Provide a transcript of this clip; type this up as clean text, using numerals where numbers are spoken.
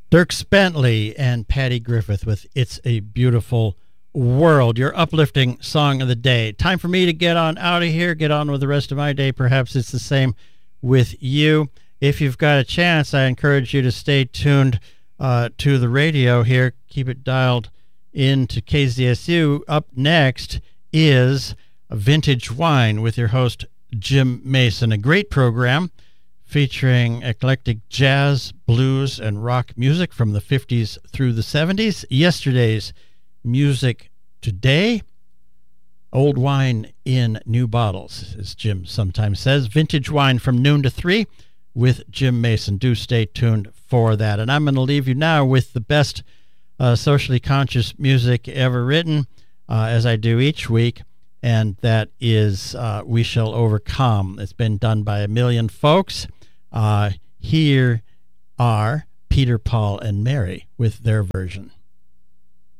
Dierks Bentley and Patty Griffith with It's a Beautiful World, your uplifting song of the day. Time for me to get on out of here, get on with the rest of my day. Perhaps it's the same with you. If you've got a chance, I encourage you to stay tuned to the radio here. Keep it dialed into KZSU. Up next is Vintage Wine with your host, Jim Mason. A great program featuring eclectic jazz, blues, and rock music from the 50s through the 70s. Yesterday's music today, old wine in new bottles, as Jim sometimes says. Vintage Wine from noon to 3 with Jim Mason. Do stay tuned for that. And I'm going to leave you now with the best socially conscious music ever written, as I do each week, and that is We Shall Overcome. It's been done by a million folks. Here are Peter, Paul, and Mary with their version.